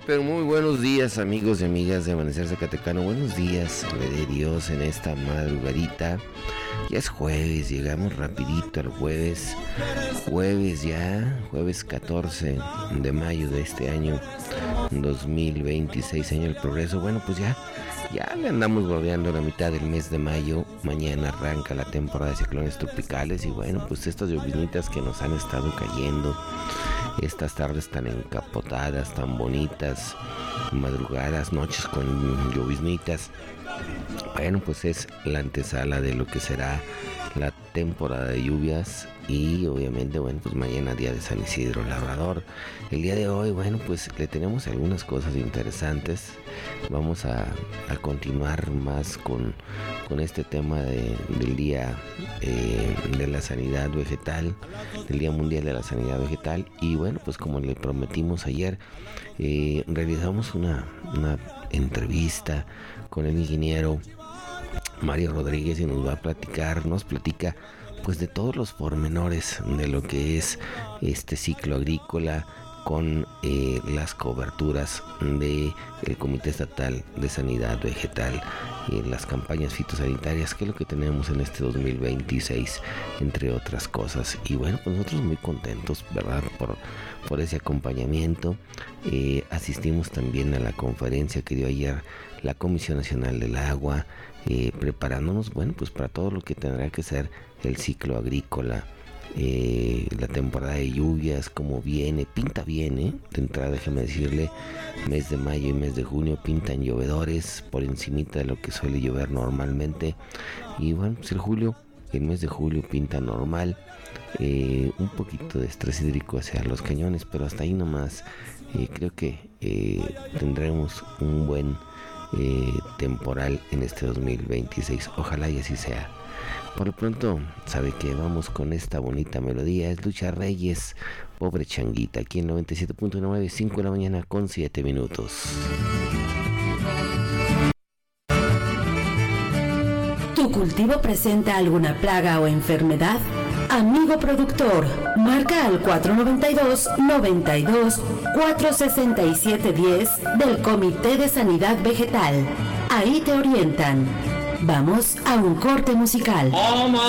pero muy buenos días, amigos y amigas de Amanecer Zacatecano. Buenos días, de Dios, en esta madrugadita. Ya es jueves, llegamos rapidito al jueves. Jueves 14 de mayo de este año 2026, año del progreso. Bueno, pues ya le andamos bordeando la mitad del mes de mayo. Mañana arranca la temporada de ciclones tropicales y bueno, pues estas lloviznitas que nos han estado cayendo, estas tardes tan encapotadas, tan bonitas, madrugadas, noches con lloviznitas. Bueno, pues es la antesala de lo que será la temporada de lluvias y obviamente, bueno, pues mañana día de San Isidro Labrador. El día de hoy, bueno, pues le tenemos algunas cosas interesantes. Vamos a continuar más con este tema del día de la sanidad vegetal, del Día Mundial de la Sanidad Vegetal. Y bueno, pues como le prometimos ayer, realizamos una entrevista con el ingeniero Mario Rodríguez y nos platica pues de todos los pormenores de lo que es este ciclo agrícola con las coberturas del Comité Estatal de Sanidad Vegetal y las campañas fitosanitarias, que es lo que tenemos en este 2026, entre otras cosas. Y bueno, pues nosotros muy contentos, ¿verdad?, por ese acompañamiento. Asistimos también a la conferencia que dio ayer la Comisión Nacional del Agua, preparándonos, bueno, pues para todo lo que tendrá que ser el ciclo agrícola. La temporada de lluvias, como pinta bien, de entrada déjeme decirle, mes de mayo y mes de junio pintan llovedores por encimita de lo que suele llover normalmente. Y bueno, pues el mes de julio pinta normal, un poquito de estrés hídrico hacia los cañones, pero hasta ahí nomás. Creo que tendremos un buen temporal en este 2026, ojalá y así sea. Por lo pronto, sabe que vamos con esta bonita melodía. Es Lucha Reyes, Pobre Changuita, aquí en 97.9, 5 de la mañana con 7 minutos. ¿Tu cultivo presenta alguna plaga o enfermedad? Amigo productor, marca al 492-467-10 del Comité de Sanidad Vegetal. Ahí te orientan. Vamos a un corte musical.